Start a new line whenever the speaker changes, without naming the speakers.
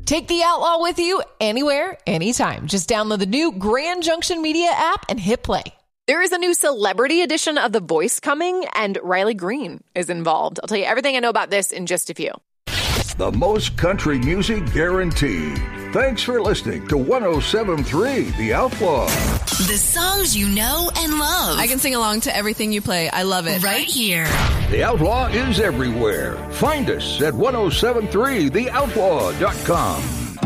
Take the Outlaw with you anywhere, anytime. Just download the new Grand Junction Media app and hit play. There is a new celebrity edition of The Voice coming, and Riley Green is involved. I'll tell you everything I know about this in just a few.
The most country music guaranteed. Thanks for listening to 107.3 The Outlaw.
The songs you know and love.
I can sing along to everything you play. I love it.
Right here.
The Outlaw is everywhere. Find us at 1073theoutlaw.com.